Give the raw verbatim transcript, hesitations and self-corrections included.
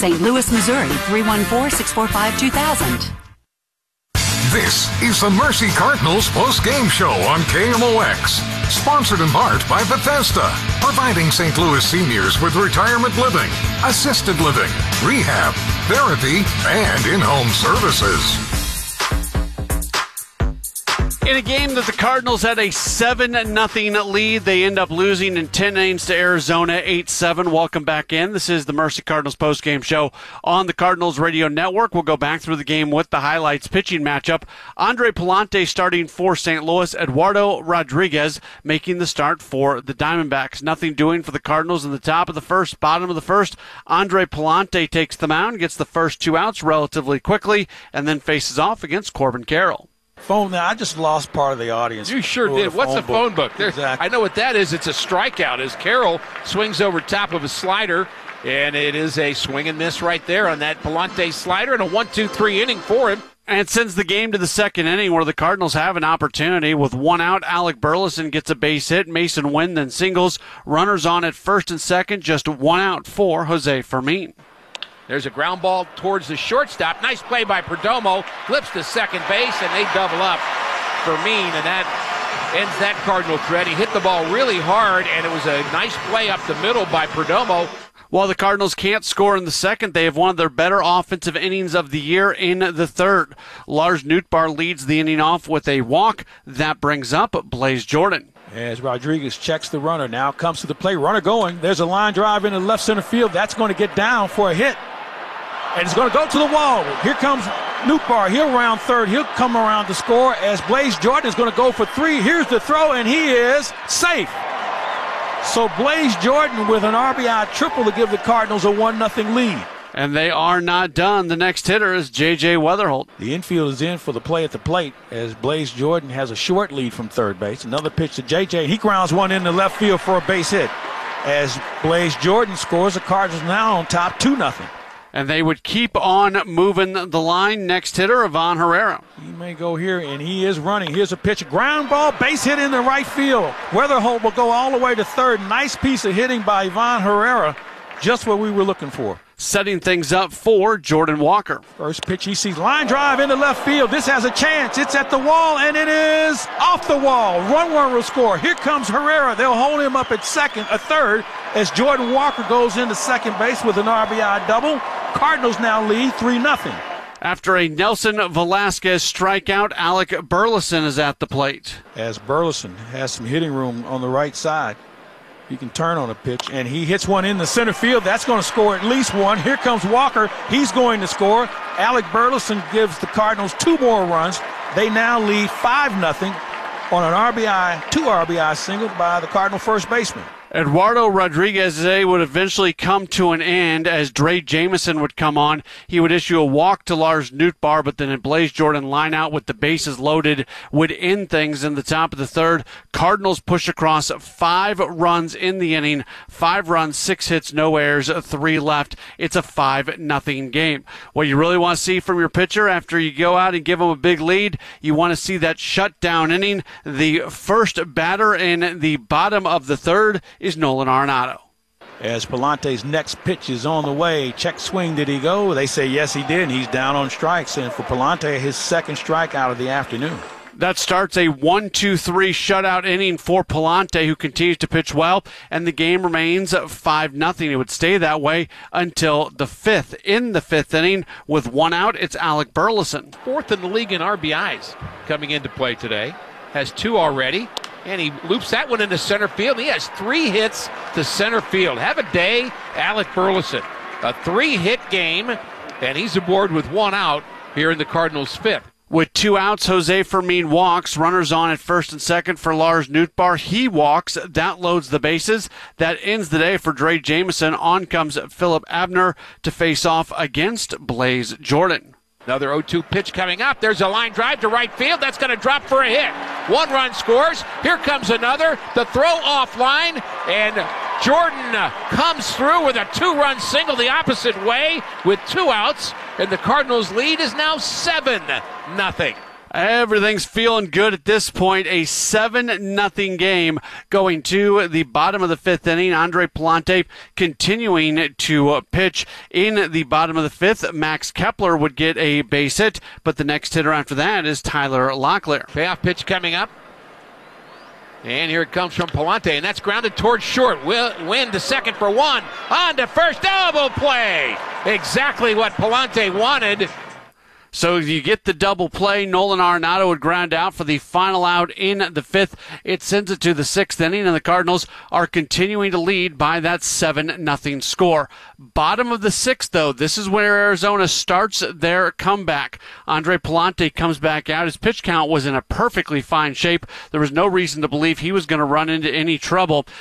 Saint Louis, Missouri, three one four, six four five, two thousand. This is the Mercy Cardinals post-game show on K M O X. Sponsored in part by Bethesda, providing Saint Louis seniors with retirement living, assisted living, rehab, therapy, and in-home services. In a game that the Cardinals had a seven nothing lead, they end up losing in ten innings to Arizona, eight seven. Welcome back in. This is the Mercy Cardinals postgame show on the Cardinals Radio Network. We'll go back through the game with the highlights. Pitching matchup, Andre Pallante starting for Saint Louis, Eduardo Rodriguez making the start for the Diamondbacks. Nothing doing for the Cardinals in the top of the first, bottom of the first. Andre Pallante takes the mound, gets the first two outs relatively quickly, and then faces off against Corbin Carroll. Phone now. I just lost part of the audience. You sure did. The What's phone a phone book? book? Exactly. I know what that is. It's a strikeout as Carroll swings over top of a slider, and it is a swing and miss right there on that Pallante slider, and a one two three inning for him. And it sends the game to the second inning where the Cardinals have an opportunity. With one out, Alec Burleson gets a base hit. Mason Wynn then singles. Runners on at first and second. Just one out for Jose Fermin. There's a ground ball towards the shortstop. Nice play by Perdomo. Flips to second base, and they double up Fermin, and that ends that Cardinal threat. He hit the ball really hard, and it was a nice play up the middle by Perdomo. While the Cardinals can't score in the second, they have one of their better offensive innings of the year in the third. Lars Nootbaar leads the inning off with a walk. That brings up Blaze Jordan. As Rodriguez checks the runner, now comes to the plate. Runner going. There's a line drive into left center field. That's going to get down for a hit. And it's going to go to the wall. Here comes Nootbaar. He'll round third. He'll come around to score as Blaze Jordan is going to go for three. Here's the throw, and he is safe. So Blaze Jordan with an R B I triple to give the Cardinals a one nothing lead. And they are not done. The next hitter is J J Weatherholt. The infield is in for the play at the plate as Blaze Jordan has a short lead from third base. Another pitch to J J. He grounds one into left field for a base hit. As Blaze Jordan scores, the Cardinals now on top two nothing. And they would keep on moving the line. Next hitter, Ivan Herrera. He may go here, and he is running. Here's a pitch. Ground ball, base hit in the right field. Weatherholt will go all the way to third. Nice piece of hitting by Ivan Herrera. Just what we were looking for. Setting things up for Jordan Walker. First pitch he sees. Line drive into left field. This has a chance. It's at the wall, and it is off the wall. Run will score. Here comes Herrera. They'll hold him up at second, a third, as Jordan Walker goes into second base with an R B I double. Cardinals now lead three nothing. After a Nelson Velasquez strikeout, Alec Burleson is at the plate. As Burleson has some hitting room on the right side. He can turn on a pitch, and he hits one in the center field. That's going to score at least one. Here comes Walker. He's going to score. Alec Burleson gives the Cardinals two more runs. They now lead five nothing on an R B I, two R B I single by the Cardinal first baseman. Eduardo Rodriguez Day would eventually come to an end as Dre Jameson would come on. He would issue a walk to Lars Nootbaar, but then a Blaze Jordan line out with the bases loaded would end things in the top of the third. Cardinals push across five runs in the inning. Five runs, six hits, no errors, three left. It's a five nothing game. What you really want to see from your pitcher after you go out and give him a big lead, you want to see that shutdown inning. The first batter in the bottom of the third is Nolan Arenado. As Pallante's next pitch is on the way, check swing, did he go? They say yes, he did. He's down on strikes, and for Pallante, his second strikeout of the afternoon. That starts a one two three shutout inning for Pallante, who continues to pitch well, and the game remains five nothing. It would stay that way until the fifth. In the fifth inning, with one out, it's Alec Burleson. Fourth in the league in R B Is coming into play today. Has two already. And he loops that one into center field. He has three hits to center field. Have a day, Alec Burleson. A three-hit game, and he's aboard with one out here in the Cardinals' fifth. With two outs, Jose Fermin walks. Runners on at first and second for Lars Nootbaar. He walks. That loads the bases. That ends the day for Dre Jameson. On comes Philip Abner to face off against Blaze Jordan. Another oh two pitch coming up. There's a line drive to right field. That's going to drop for a hit. One run scores. Here comes another. The throw offline, and Jordan comes through with a two-run single the opposite way with two outs, and the Cardinals' lead is now seven nothing. Everything's feeling good at this point. A seven nothing game going to the bottom of the fifth inning. Andre Pallante continuing to pitch in the bottom of the fifth. Max Kepler would get a base hit, but the next hitter after that is Tyler Locklear. Payoff pitch coming up. And here it comes from Pallante, and that's grounded towards short. Will win to second for one. On to first, double play. Exactly what Pallante wanted. So you get the double play. Nolan Arenado would ground out for the final out in the fifth. It sends it to the sixth inning, and the Cardinals are continuing to lead by that seven nothing score. Bottom of the sixth, though, this is where Arizona starts their comeback. Andre Pallante comes back out. His pitch count was in a perfectly fine shape. There was no reason to believe he was going to run into any trouble.